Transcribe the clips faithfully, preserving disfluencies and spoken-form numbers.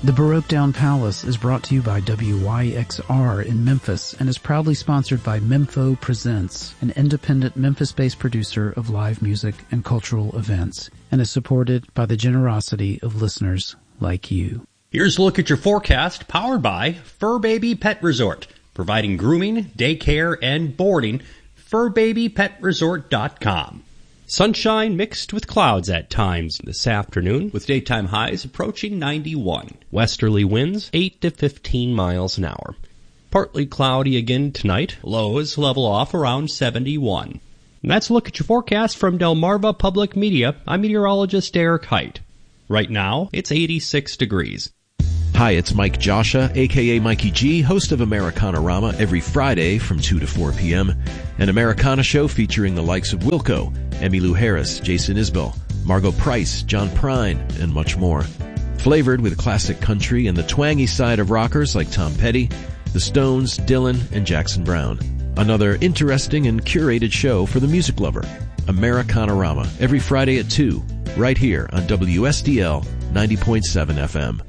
The Baroque Down Palace is brought to you by W Y X R in Memphis and is proudly sponsored by Mempho Presents, an independent Memphis-based producer of live music and cultural events, and is supported by the generosity of listeners like you. Here's a look at your forecast, powered by Fur Baby Pet Resort, providing grooming, daycare, and boarding. fur baby pet resort dot com. Sunshine mixed with clouds at times this afternoon, with daytime highs approaching ninety-one. Westerly winds eight to fifteen miles an hour. Partly cloudy again tonight. Lows level off around seventy-one. And that's a look at your forecast from Delmarva Public Media. I'm meteorologist Eric Height. Right now, it's eighty-six degrees. Hi, it's Mike Josha, a k a. Mikey G, host of Americana-rama every Friday from two to four p.m. An Americana show featuring the likes of Wilco, Emmylou Harris, Jason Isbell, Margot Price, John Prine, and much more. Flavored with classic country and the twangy side of rockers like Tom Petty, the Stones, Dylan, and Jackson Browne. Another interesting and curated show for the music lover. Americana-rama every Friday at two, right here on W S D L ninety point seven F M.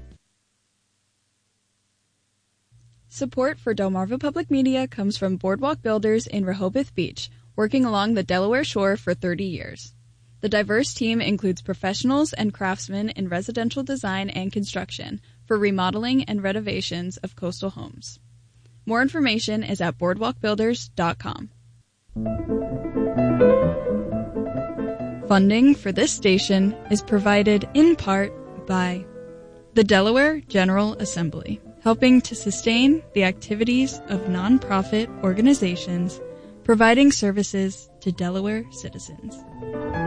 Support for Delmarva Public Media comes from Boardwalk Builders in Rehoboth Beach, working along the Delaware shore for thirty years. The diverse team includes professionals and craftsmen in residential design and construction for remodeling and renovations of coastal homes. More information is at boardwalk builders dot com. Funding for this station is provided in part by the Delaware General Assembly, helping to sustain the activities of nonprofit organizations providing services to Delaware citizens.